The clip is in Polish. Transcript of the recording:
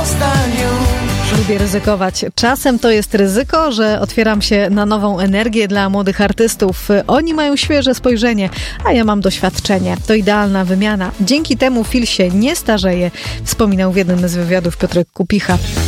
Poznań już. Lubię ryzykować. Czasem to jest ryzyko, że otwieram się na nową energię dla młodych artystów. Oni mają świeże spojrzenie, a ja mam doświadczenie. To idealna wymiana. Dzięki temu Phil się nie starzeje, wspominał w jednym z wywiadów Piotrek Kupicha.